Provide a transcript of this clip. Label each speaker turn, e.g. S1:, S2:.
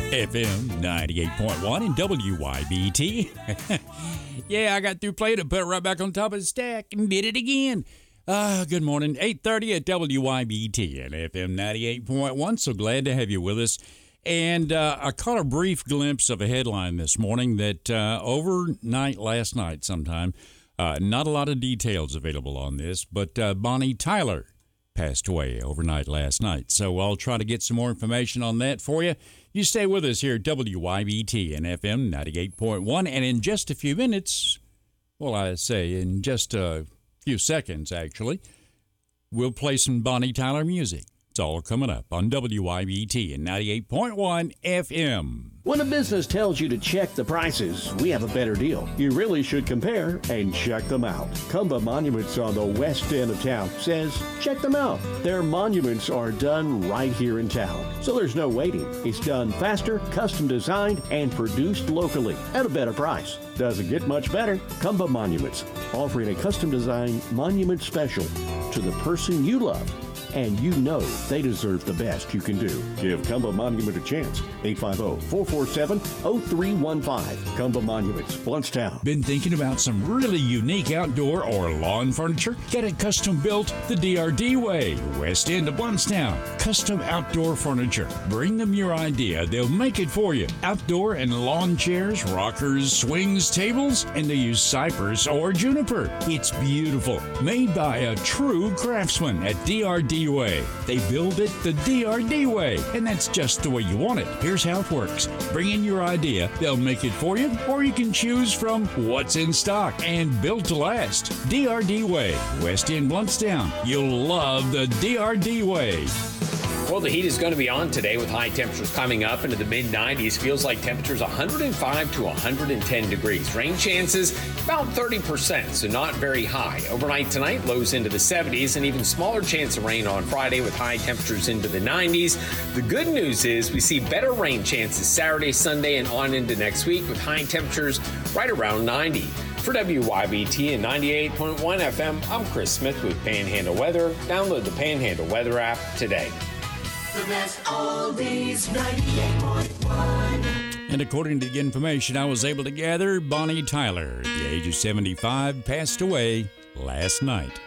S1: FM 98.1 and WYBT. Yeah, I got through playing it, put it right back on top of the stack and did it again. Good morning. 8:30 at WYBT and FM 98.1. So glad to have you with us. And I caught a brief glimpse of a headline this morning that overnight last night sometime, not a lot of details available on this, but Bonnie Tyler passed away overnight last night. So I'll try to get some more information on that for you. You stay with us here at WYBT and FM 98.1. And in just a few minutes, well, I say in just a few seconds, actually, we'll play some Bonnie Tyler music. It's all coming up on WYBT and 98.1 FM.
S2: When a business tells you to check the prices, we have a better deal. You really should compare and check them out. Cumba Monuments on the west end of town says, check them out. Their monuments are done right here in town, so there's no waiting. It's done faster, custom designed, and produced locally at a better price. Doesn't get much better. Cumba Monuments, offering a custom designed monument special to the person you love. And you know they deserve the best you can do. Give Cumba Monument a chance. 850-447-0315. Cumba Monuments, Blountstown.
S1: Been thinking about some really unique outdoor or lawn furniture? Get it custom built the DRD way. West end of Blountstown. Custom outdoor furniture. Bring them your idea. They'll make it for you. Outdoor and lawn chairs, rockers, swings, tables, and they use cypress or juniper. It's beautiful. Made by a true craftsman at DRD Way. They build it the DRD way, and that's just the way you want it. Here's how it works. Bring in your idea, they'll make it for you, or you can choose from what's in stock and built to last. DRD Way, West End, Blountstown. You'll love the DRD way.
S3: Well, the heat is going to be on today with high temperatures coming up into the mid-90s. Feels like temperatures 105 to 110 degrees. Rain chances about 30%, so not very high. Overnight tonight, lows into the 70s, and even smaller chance of rain on Friday with high temperatures into the 90s. The good news is we see better rain chances Saturday, Sunday, and on into next week with high temperatures right around 90. For WYBT and 98.1 FM, I'm Chris Smith with Panhandle Weather. Download the Panhandle Weather app today.
S4: The best oldies 98.1.
S1: And according to the information I was able to gather, Bonnie Tyler, at the age of 75, passed away last night.